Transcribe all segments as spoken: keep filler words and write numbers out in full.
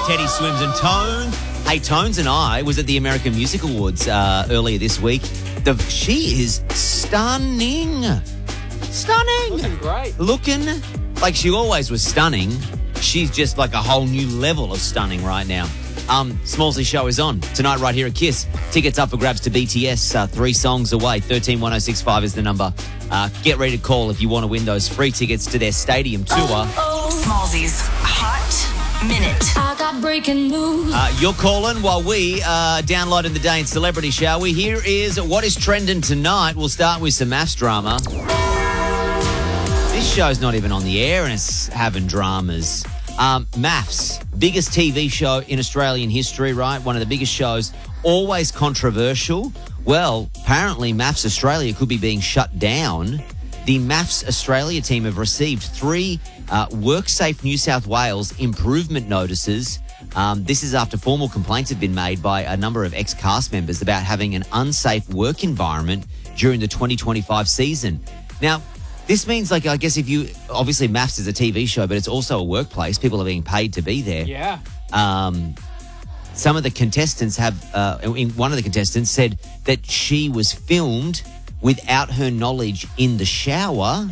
Teddy Swims and Tone. Hey, Tones and I was at the American Music Awards uh, earlier this week. The, she is stunning. Stunning. Looking great. Looking like she always was stunning. She's just like a whole new level of stunning right now. Um, Smallsy show is on tonight right here at Kiss. Tickets up for grabs to B T S. Uh, three songs away. one three one oh six five is the number. Uh, get ready to call if you want to win those free tickets to their stadium tour. Oh, oh. Smallsy's Hot Minute. I got breaking news. Uh, you're calling while we uh, downloading the day in celebrity, shall we? Here is what is trending tonight. We'll start with some maths drama. This show's not even on the air and it's having dramas. Um, Maths, biggest T V show in Australian history, right? One of the biggest shows, always controversial. Well, apparently Maths Australia could be being shut down. The Maths Australia team have received three uh, WorkSafe New South Wales improvement notices. Um, this is after formal complaints have been made by a number of ex-cast members about having an unsafe work environment during the twenty twenty-five season. Now, this means, like, I guess if you, obviously Maths is a T V show, but it's also a workplace. People are being paid to be there. Yeah. Um, some of the contestants have, uh, in one of the contestants said that she was filmed without her knowledge in the shower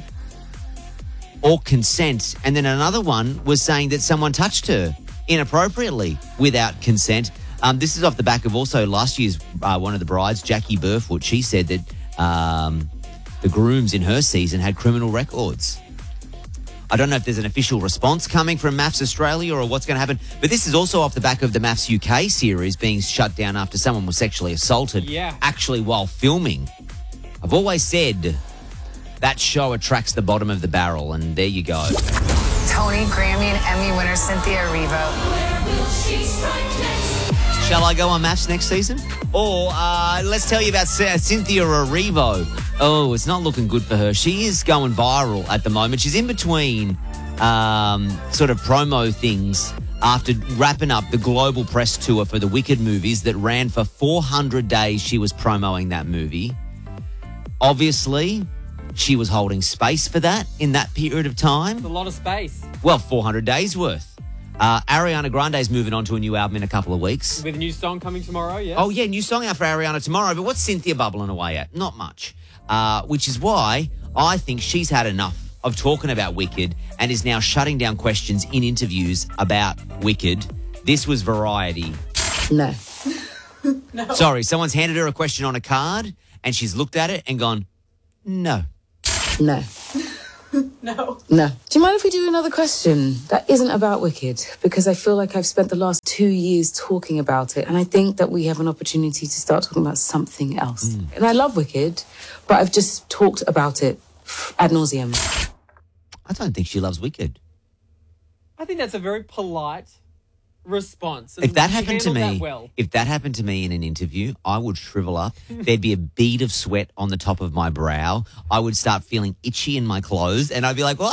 or consent. And then another one was saying that someone touched her inappropriately without consent. Um, this is off the back of also last year's, uh, one of the brides, Jackie Burfoot. She said that, um, the grooms in her season had criminal records. I don't know if there's an official response coming from Maths Australia or what's going to happen, but this is also off the back of the Maths U K series being shut down after someone was sexually assaulted, yeah. actually while filming. I've always said that show attracts the bottom of the barrel, and there you go. Tony, Grammy, and Emmy winner Cynthia Erivo. Shall I go on Maths next season? Or uh, let's tell you about Cynthia Erivo. Oh, it's not looking good for her. She is going viral at the moment. She's in between um, sort of promo things after wrapping up the global press tour for the Wicked movies that ran for four hundred days. She was promoting that movie. Obviously, she was holding space for that in that period of time. It's a lot of space. Well, four hundred days worth. Uh, Ariana Grande's moving on to a new album in a couple of weeks. With a new song coming tomorrow, yes. Oh, yeah, new song out for Ariana tomorrow. But what's Cynthia bubbling away at? Not much. Uh, which is why I think she's had enough of talking about Wicked and is now shutting down questions in interviews about Wicked. This was Variety. No. No. Sorry, someone's handed her a question on a card and she's looked at it and gone, no. No. No. No. Do you mind if we do another question that isn't about Wicked? Because I feel like I've spent the last two years talking about it, and I think that we have an opportunity to start talking about something else. Mm. And I love Wicked, but I've just talked about it ad nauseum. I don't think she loves Wicked. I think that's a very polite response. If that happened to me, that well. if that happened to me in an interview, I would shrivel up. There'd be a bead of sweat on the top of my brow. I would start feeling itchy in my clothes, and I'd be like, "Well,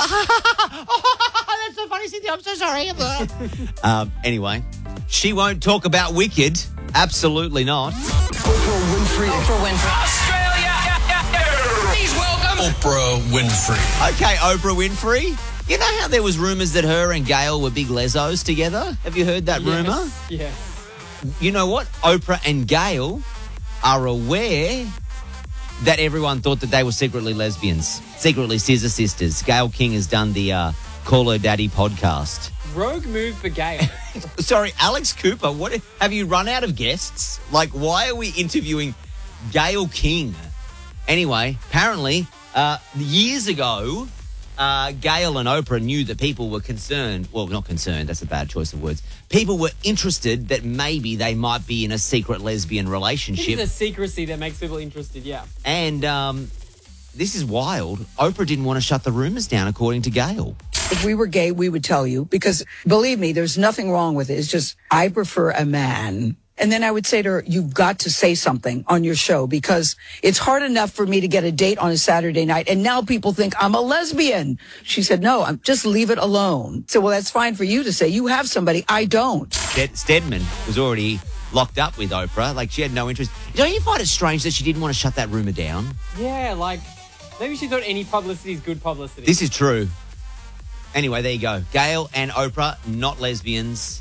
that's so funny, Cynthia. I'm so sorry." um, anyway, she won't talk about Wicked. Absolutely not. Oprah Winfrey. Oprah Winfrey. Australia. Please welcome Oprah Winfrey. Okay, Oprah Winfrey. You know how there was rumours that her and Gayle were big lesos together? Have you heard that yes. rumour? Yeah. You know what? Oprah and Gayle are aware that everyone thought that they were secretly lesbians, secretly scissor sisters. Gayle King has done the uh, Call Her Daddy podcast. Rogue move for Gayle. Sorry, Alex Cooper, what have you run out of guests? Like, why are we interviewing Gayle King? Anyway, apparently, uh, years ago, Uh, Gayle and Oprah knew that people were concerned. Well, not concerned. That's a bad choice of words. People were interested that maybe they might be in a secret lesbian relationship. It's a secrecy that makes people interested, yeah. And um, this is wild. Oprah didn't want to shut the rumours down, according to Gayle. If we were gay, we would tell you, because believe me, there's nothing wrong with it. It's just, I prefer a man. And then I would say to her, you've got to say something on your show, because it's hard enough for me to get a date on a Saturday night, and now people think I'm a lesbian. She said, no, I'm, just leave it alone. So, well, that's fine for you to say. You have somebody. I don't. Stedman was already locked up with Oprah. Like, she had no interest. Don't you find it strange that she didn't want to shut that rumour down? Yeah, like, maybe she thought any publicity is good publicity. This is true. Anyway, there you go. Gayle and Oprah, not lesbians.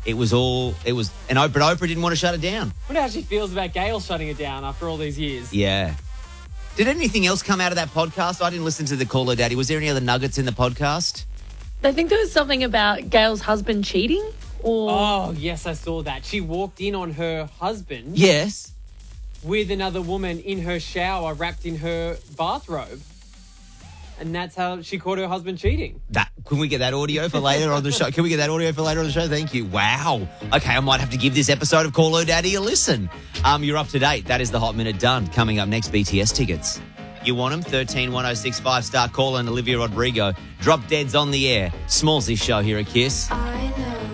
It was all, it was, and Oprah, but Oprah didn't want to shut it down. I wonder how she feels about Gail shutting it down after all these years. Yeah. Did anything else come out of that podcast? I didn't listen to the Call Her Daddy. Was there any other nuggets in the podcast? I think there was something about Gail's husband cheating. Or Oh, yes, I saw that. She walked in on her husband Yes. with another woman in her shower wrapped in her bathrobe. And that's how she caught her husband cheating. That can we get that audio for later on the show? Can we get that audio for later on the show? Thank you. Wow. Okay, I might have to give this episode of Call Her Daddy a listen. Um, you're up to date. That is the Hot Minute done. Coming up next, B T S tickets. You want them? thirteen one oh six five star caller and Olivia Rodrigo. Drop Dead's on the air. Smallsy show here at Kiss. I know